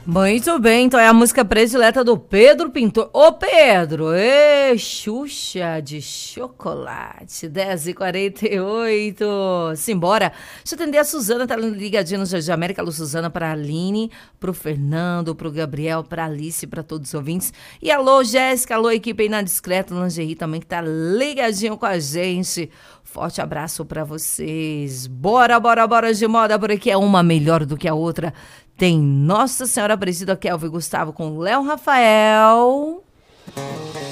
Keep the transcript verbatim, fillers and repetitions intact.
Muito bem, então é a música predileta do Pedro Pintor. Ô Pedro, ê, Xuxa de chocolate, dez e quarenta e oito. Simbora. Deixa eu atender a Suzana, tá ligadinha no Jardim América. Alô, Suzana, pra Aline, pro Fernando, pro Gabriel, pra Alice, pra todos os ouvintes. E alô, Jéssica, alô, equipe aí na Discreto Lingerie também, que tá ligadinho com a gente. Forte abraço pra vocês. Bora, bora, bora de moda, por aqui é uma melhor do que a outra. Tem Nossa Senhora Aparecida, Kelvin Gustavo com Léo Rafael.